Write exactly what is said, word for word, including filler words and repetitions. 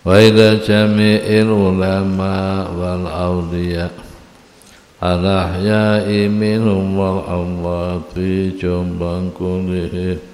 wa ila jami'il ulama wal awliya al-ahya'i minhum wal amwati jombang kulihi